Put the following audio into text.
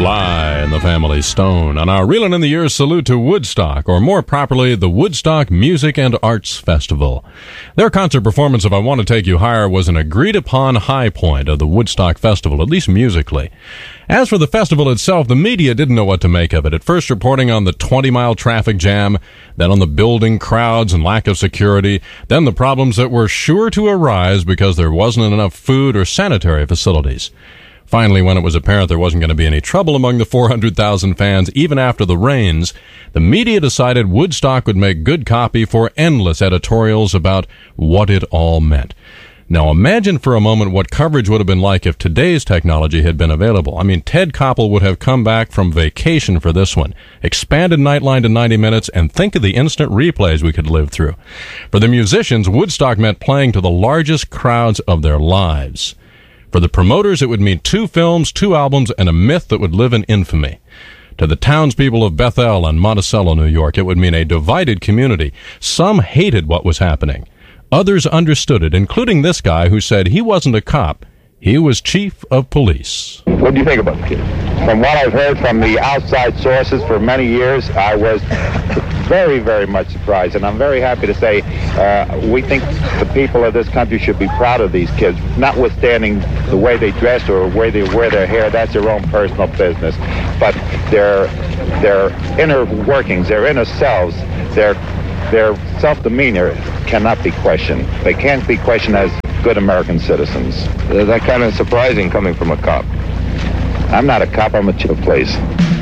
Sly and the Family Stone on our Reelin' in the Years salute to Woodstock, or more properly, the Woodstock Music and Arts Festival. Their concert performance of I Want to Take You Higher was an agreed-upon high point of the Woodstock Festival, at least musically. As for the festival itself, the media didn't know what to make of it, at first reporting on the 20-mile traffic jam, then on the building crowds and lack of security, then the problems that were sure to arise because there wasn't enough food or sanitary facilities. Finally, when it was apparent there wasn't going to be any trouble among the 400,000 fans, even after the rains, the media decided Woodstock would make good copy for endless editorials about what it all meant. Now imagine for a moment what coverage would have been like if today's technology had been available. I mean, Ted Koppel would have come back from vacation for this one, expanded Nightline to 90 minutes, and think of the instant replays we could live through. For the musicians, Woodstock meant playing to the largest crowds of their lives. For the promoters, it would mean 2 films, 2 albums, and a myth that would live in infamy. To the townspeople of Bethel and Monticello, New York, it would mean a divided community. Some hated what was happening. Others understood it, including this guy who said he wasn't a cop. He was chief of police. What do you think about the kid? From what I've heard from the outside sources for many years, I was very, very much surprised. And I'm very happy to say we think the people of this country should be proud of these kids, notwithstanding the way they dress or the way they wear their hair. That's their own personal business. But their inner workings, their inner selves, their self-demeanor cannot be questioned. They can't be questioned as good American citizens. That kind of surprising coming from a cop. I'm not a cop, I'm a chief of police.